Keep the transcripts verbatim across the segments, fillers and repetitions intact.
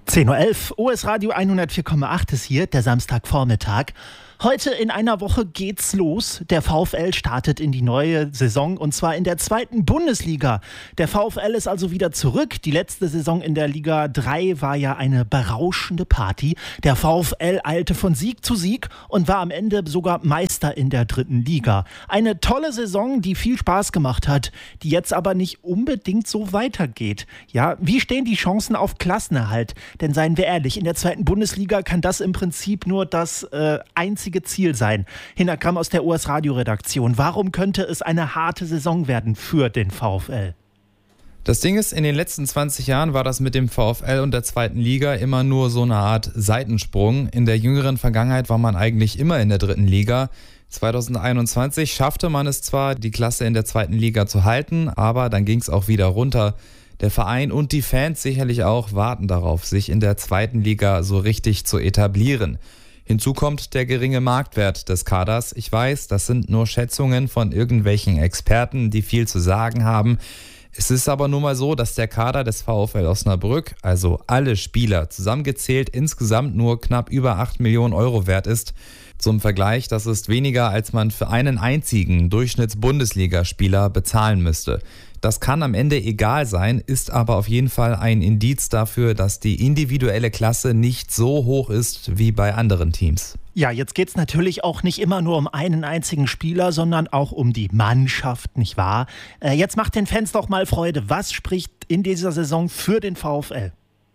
zehn Uhr elf, O S Radio hundertvier Komma acht ist hier, der Samstagvormittag. Heute in einer Woche geht's los. Der VfL startet in die neue Saison und zwar in der zweiten Bundesliga. Der VfL ist also wieder zurück. Die letzte Saison in der Liga drei war ja eine berauschende Party. Der VfL eilte von Sieg zu Sieg und war am Ende sogar Meister in der dritten Liga. Eine tolle Saison, die viel Spaß gemacht hat, die jetzt aber nicht unbedingt so weitergeht. Ja, wie stehen die Chancen auf Klassenerhalt? Denn seien wir ehrlich, in der zweiten Bundesliga kann das im Prinzip nur das äh, einzige Ziel sein. Hinner Gramm aus der O S Radio Redaktion. Warum könnte es eine harte Saison werden für den VfL? Das Ding ist, in den letzten zwanzig Jahren war das mit dem VfL und der zweiten Liga immer nur so eine Art Seitensprung. In der jüngeren Vergangenheit war man eigentlich immer in der dritten Liga. zwanzig einundzwanzig schaffte man es zwar, die Klasse in der zweiten Liga zu halten, aber dann ging es auch wieder runter. Der Verein und die Fans sicherlich auch warten darauf, sich in der zweiten Liga so richtig zu etablieren. Hinzu kommt der geringe Marktwert des Kaders. Ich weiß, das sind nur Schätzungen von irgendwelchen Experten, die viel zu sagen haben. Es ist aber nun mal so, dass der Kader des VfL Osnabrück, also alle Spieler zusammengezählt, insgesamt nur knapp über acht Millionen Euro wert ist. Zum Vergleich, das ist weniger, als man für einen einzigen Durchschnitts-Bundesligaspieler bezahlen müsste. Das kann am Ende egal sein, ist aber auf jeden Fall ein Indiz dafür, dass die individuelle Klasse nicht so hoch ist wie bei anderen Teams. Ja, jetzt geht es natürlich auch nicht immer nur um einen einzigen Spieler, sondern auch um die Mannschaft, nicht wahr? Äh, jetzt macht den Fans doch mal Freude. Was spricht in dieser Saison für den VfL?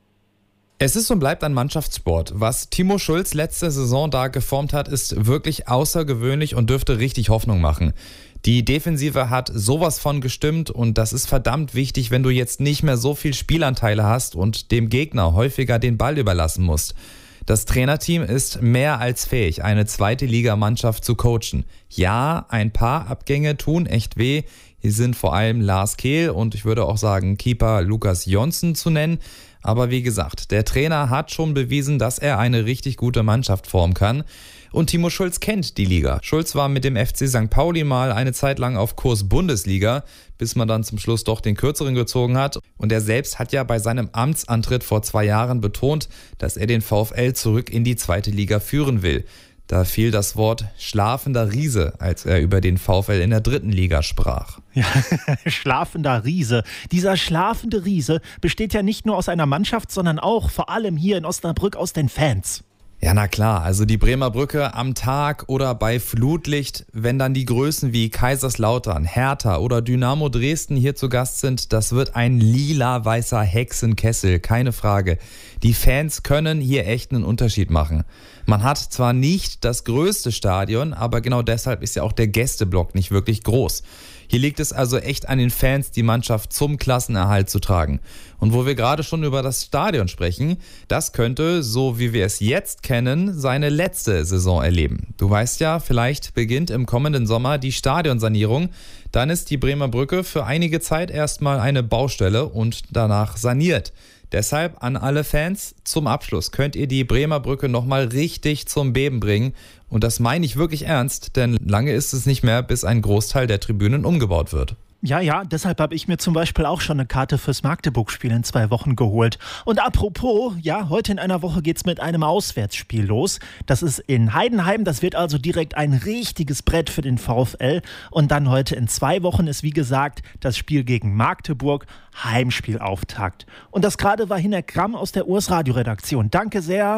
Es ist und bleibt ein Mannschaftssport. Was Timo Schulz letzte Saison da geformt hat, ist wirklich außergewöhnlich und dürfte richtig Hoffnung machen. Die Defensive hat sowas von gestimmt und das ist verdammt wichtig, wenn du jetzt nicht mehr so viel Spielanteile hast und dem Gegner häufiger den Ball überlassen musst. Das Trainerteam ist mehr als fähig, eine zweite Ligamannschaft zu coachen. Ja, ein paar Abgänge tun echt weh. Hier sind vor allem Lars Kehl und ich würde auch sagen Keeper Lukas Jonsson zu nennen. Aber wie gesagt, der Trainer hat schon bewiesen, dass er eine richtig gute Mannschaft formen kann. Und Timo Schulz kennt die Liga. Schulz war mit dem F C Sankt Pauli mal eine Zeit lang auf Kurs Bundesliga, bis man dann zum Schluss doch den kürzeren gezogen hat. Und er selbst hat ja bei seinem Amtsantritt vor zwei Jahren betont, dass er den VfL zurück in die zweite Liga führen will. Da fiel das Wort schlafender Riese, als er über den VfL in der dritten Liga sprach. Ja, schlafender Riese. Dieser schlafende Riese besteht ja nicht nur aus einer Mannschaft, sondern auch vor allem hier in Osnabrück aus den Fans. Ja, na klar, also die Bremer Brücke am Tag oder bei Flutlicht, wenn dann die Größen wie Kaiserslautern, Hertha oder Dynamo Dresden hier zu Gast sind, das wird ein lila-weißer Hexenkessel, keine Frage. Die Fans können hier echt einen Unterschied machen. Man hat zwar nicht das größte Stadion, aber genau deshalb ist ja auch der Gästeblock nicht wirklich groß. Hier liegt es also echt an den Fans, die Mannschaft zum Klassenerhalt zu tragen. Und wo wir gerade schon über das Stadion sprechen, das könnte, so wie wir es jetzt kennen, seine letzte Saison erleben. Du weißt ja, vielleicht beginnt im kommenden Sommer die Stadionsanierung. Dann ist die Bremer Brücke für einige Zeit erstmal eine Baustelle und danach saniert. Deshalb an alle Fans, zum Abschluss könnt ihr die Bremer Brücke nochmal richtig zum Beben bringen. Und das meine ich wirklich ernst, denn lange ist es nicht mehr, bis ein Großteil der Tribünen umgebaut wird. Ja, ja, deshalb habe ich mir zum Beispiel auch schon eine Karte fürs Magdeburg-Spiel in zwei Wochen geholt. Und apropos, ja, heute in einer Woche geht's mit einem Auswärtsspiel los. Das ist in Heidenheim, das wird also direkt ein richtiges Brett für den VfL. Und dann heute in zwei Wochen ist, wie gesagt, das Spiel gegen Magdeburg, Heimspielauftakt. Und das gerade war Hinner Gramm aus der O S Radio Redaktion. Danke sehr.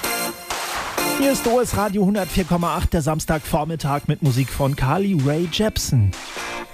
Hier ist O S Radio hundertvier Komma acht, der Samstagvormittag mit Musik von Carly Rae Jepsen.